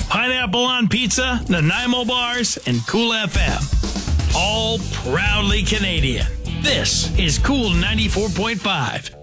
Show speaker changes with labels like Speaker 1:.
Speaker 1: Pineapple on Pizza, Nanaimo Bars, and Cool FM. All proudly Canadian. This is Cool 94.5.